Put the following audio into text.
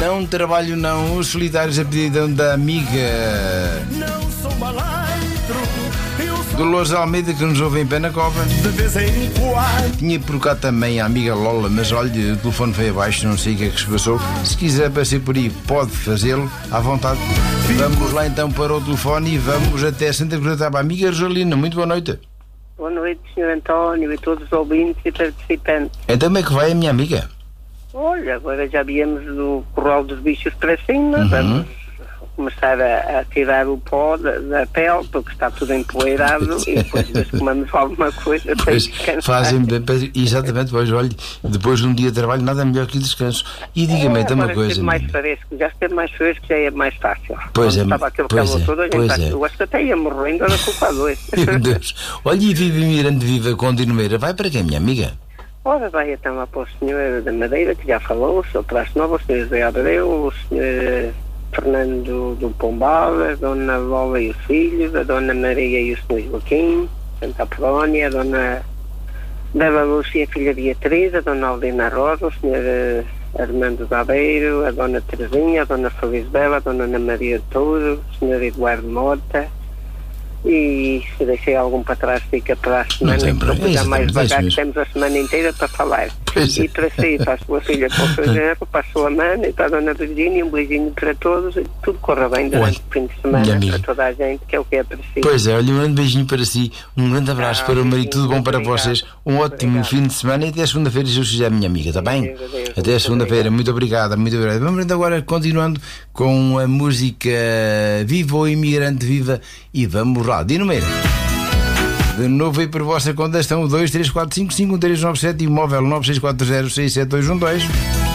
Não trabalho não, os solitários a pedido da amiga Não sou malandro, eu sou Dolores Almeida, que nos ouve em Penacova. de vez em quando. Tinha por cá também a amiga Lola, mas olha, o telefone foi abaixo, não sei o que é que se passou. Se quiser aparecer por aí, pode fazê-lo, à vontade. Vamos lá então para o telefone e vamos até Santa Cruz da Taba. Amiga Rosalina, muito boa noite. Boa noite, Sr. António e todos os ouvintes e participantes. Então como é que vai a minha amiga? Olha, agora já viemos do corral dos bichos para cima, vamos começar a tirar o pó da pele, porque está tudo empoeirado e depois comemos alguma coisa para Pois, descansar. fazem bem, exatamente, pois, olha, depois de um dia de trabalho, nada melhor que descanso. E diga-me então uma Agora coisa. esteve mais fresco, já esteve mais fresco, já é mais fácil. Pois Quando é, estava aquele pois calor é, todo, a gente pois é. eu acho que até ia morrendo, era culpa a dois. Meu Deus. Olha, e Viva Miranda Viva com Dinumeira, vai para quem, minha amiga? Ora, vai então lá para o senhor da Madeira, que já falou, o Sr. Praça Nova, o Sr. José Abreu, o Sr. Fernando do Pombal, a Dona Lola e os filhos, a Dona Maria e o Sr. Joaquim, Santa Apolónia, a Dona Bela Lúcia, a filha Beatriz, a Dona Aldina Rosa, o Sr. Armando Gabeiro, a Dona Terezinha, a Dona Feliz Bela, a Dona Ana Maria de Touro, o Sr. Eduardo Mota. E se deixei algum para trás, fica para a semana, tem então problema, já mais exatamente, devagar, é que isso temos a semana inteira para falar. Pois é. E para si, para a sua filha, para o seu genro, para a sua mãe e para a Dona Virgínia, um beijinho para todos e tudo corra bem durante o fim de minha semana amiga. para toda a gente, que é o que é preciso. Pois é, olha, um grande beijinho para si, um grande abraço para o marido, tudo bom para obrigado. vocês, um ótimo Obrigado. fim de semana e até segunda-feira, se Deus quiser, minha amiga, está bem? Adeus, adeus. Até Muito segunda-feira, muito obrigado, muito obrigado. Vamos então agora continuando com a música Viva o Imigrante Viva e vamos lá, Dinumeira. De novo aí por vossa conta estão o 234551397 e o móvel 96406712.